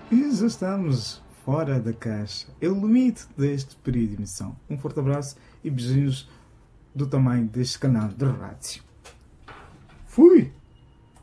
E já estamos fora da caixa. É o limite deste período de emissão. Um forte abraço e beijinhos do tamanho deste canal de rádio. Fui!